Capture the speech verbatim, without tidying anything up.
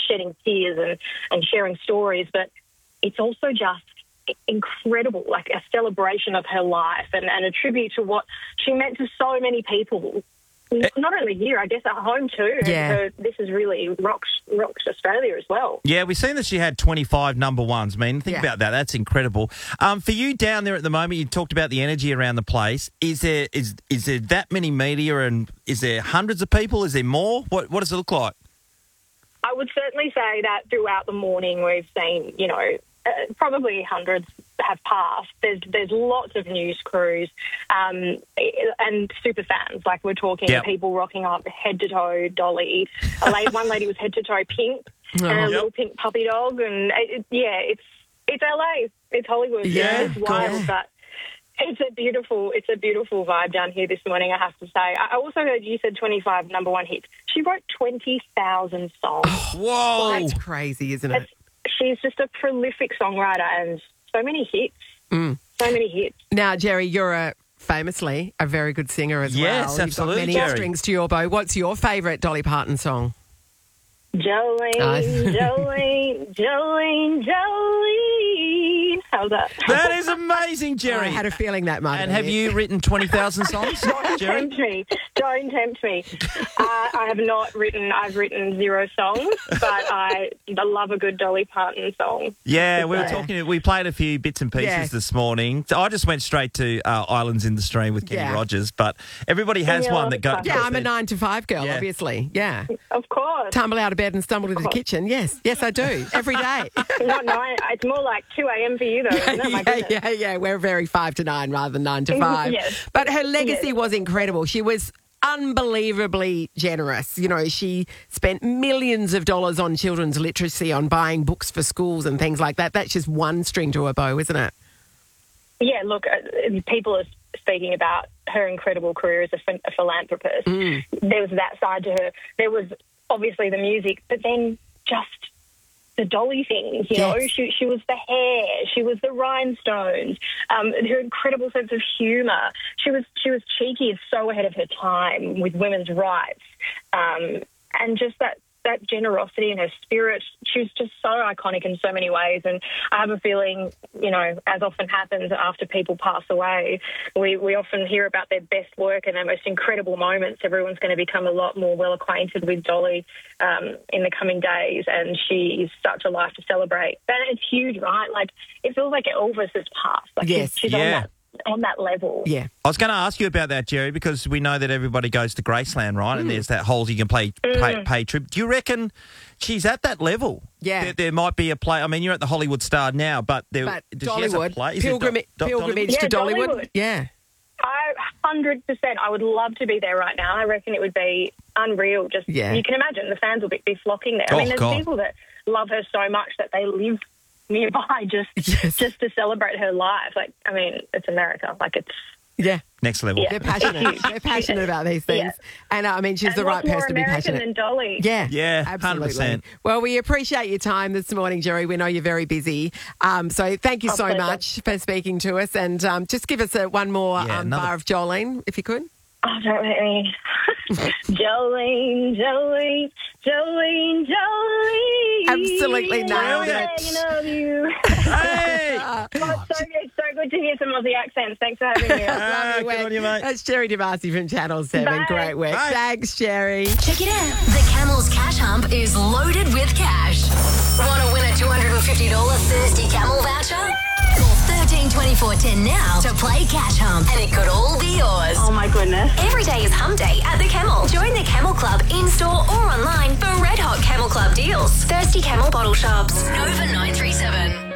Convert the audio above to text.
shedding tears and, and sharing stories, but it's also just incredible, like a celebration of her life and, and a tribute to what she meant to so many people. Not only here, I guess at home too. Yeah. So this has really rocked, rocked Australia as well. Yeah, we've seen that she had twenty-five number ones. I mean, think Yeah. about that. That's incredible. Um, for you down there at the moment, you talked about the energy around the place. Is there is is there that many media and is there hundreds of people? Is there more? What what does it look like? I would certainly say that throughout the morning we've seen, you know, uh, probably hundreds have passed. There's there's lots of news crews um, and super fans. Like we're talking Yep. people rocking up head to toe Dolly. A lady, one lady was head to toe pink Oh. and a Yep. little pink puppy dog. And it, yeah, it's it's L A. It's Hollywood. Yeah, It's wild, cool. but it's a beautiful it's a beautiful vibe down here this morning, I have to say. I also heard you said twenty-five number one hits. She wrote twenty thousand songs. Whoa! That's crazy, isn't it? It's, she's just a prolific songwriter and so many hits. Mm. So many hits. Now, Jerry, you're a famously a very good singer as Yes, well. absolutely, You've got many Jerry. strings to your bow. What's your favourite Dolly Parton song? Jolene, Nice. Jolene, Jolene, Jolene. How's that? That is amazing, Jerry. I had a feeling that might and have have been you it. written twenty thousand songs, Don't Jerry? tempt me. Don't tempt me. Uh, I have not written, I've written zero songs, but I, I love a good Dolly Parton song. Yeah, we were Yeah. talking. We played a few bits and pieces Yeah. this morning. So I just went straight to uh, Islands in the Stream with Kenny Yeah. Rogers, but everybody has Yeah, one that got. Yeah, I'm a nine to five girl, Yeah. obviously. Yeah. Of course. Tumble out of bed and stumble into the kitchen. Yes, yes, I do. Every day. Not nine. It's more like two a.m. for you, though, isn't it? My yeah, goodness. yeah, yeah. We're very five to nine rather than nine to five. Yes. But her legacy Yes. was incredible. She was unbelievably generous. You know, she spent millions of dollars on children's literacy, on buying books for schools and things like that. That's just one string to her bow, isn't it? Yeah, look, uh, people are speaking about her incredible career as a, ph- a philanthropist. Mm. There was that side to her. There was obviously the music, but then just the Dolly things, you know. Yes. She, she was the hair, she was the rhinestones, um, her incredible sense of humour. She was she was cheeky and so ahead of her time with women's rights, um, and just that. that generosity and her spirit. She was just so iconic in so many ways. And I have a feeling, you know, as often happens after people pass away, we, we often hear about their best work and their most incredible moments. Everyone's going to become a lot more well acquainted with Dolly um, in the coming days. And she is such a life to celebrate. And it's huge, right? Like, it feels like Elvis has passed. Like, Yes. she's, she's Yeah. on that on that level. Yeah. I was going to ask you about that, Jerry, because we know that everybody goes to Graceland, right? Mm. And there's that hole you can play, pay, pay tribute. Do you reckon she's at that level? Yeah. There, there might be a play. I mean, you're at the Hollywood Star now, but there. But does she have a Dollywood, play? Is it pilgrim, Do- Do- pilgrimage Yeah, to Dollywood. Dollywood. Yeah. I one hundred percent. I would love to be there right now. I reckon it would be unreal. Just Yeah. you can imagine the fans will be, be flocking there. Oh, I mean, there's God. people that love her so much that they live nearby just Yes. just to celebrate her life. Like, I mean, it's America. Like, it's Yeah. Next level. Yeah. They're passionate. They're passionate about these things. Yeah. And uh, I mean, she's and the right what's more person to be American passionate. than Dolly. Yeah, Yeah, one hundred absolutely. percent. Well, we appreciate your time this morning, Jerry. We know you're very busy. Um, so thank you Our so pleasure. much for speaking to us. And um, just give us a, one more Yeah, um, another- bar of Jolene, if you could. Oh, don't make me. Jolene, Jolene, Jolene, Jolene. Absolutely nailed it. Thinking of you. Hey! Oh, it's, so, it's so good to hear some Aussie accents. Thanks for having me. Ah, good on you, mate. That's Jerry DeMasi from Channel seven. Bye. Great work. Bye. Thanks, Jerry. Check it out. The Camel's Cash Hump is loaded with cash. Want to win a two hundred fifty dollars Thirsty Camel voucher? Call thirteen twenty-four ten now to play Cash Hump, and it could all be yours. Oh, my goodness. Every day is Hump Day at the Camel. Join the Camel Club in-store or online for red hot Camel Club deals. Thirsty Camel bottle shops. Nova nine three seven.